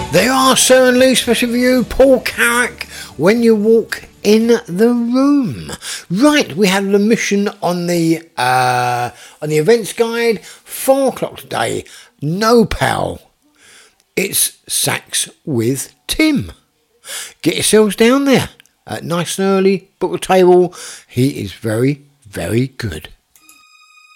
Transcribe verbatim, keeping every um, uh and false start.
There are certainly, especially for you, Paul Carrack, When You Walk in the Room. Right, we had the mission on the uh, on the events guide. Four o'clock today. No pal. It's Sax with Tim. Get yourselves down there. Uh, nice and early. Book a table. He is very, very good.